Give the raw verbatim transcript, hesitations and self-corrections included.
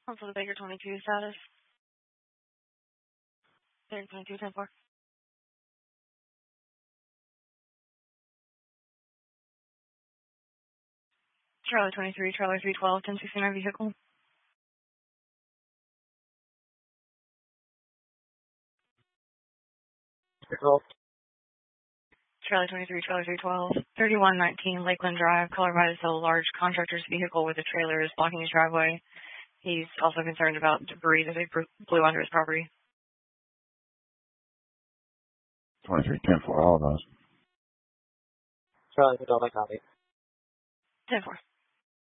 Also the Baker twenty-two status. Baker twenty-two, ten four. Charlie twenty-three, Charlie three twelve, ten sixty-nine vehicle. Vehicle. Charlie twenty-three, Charlie three twelve, thirty-one nineteen Lakeland Drive. Caller provided a large contractor's vehicle with a trailer is blocking his driveway. He's also concerned about debris that they blew under his property. twenty-three, ten four, all of those. Charlie, don't copy. ten four.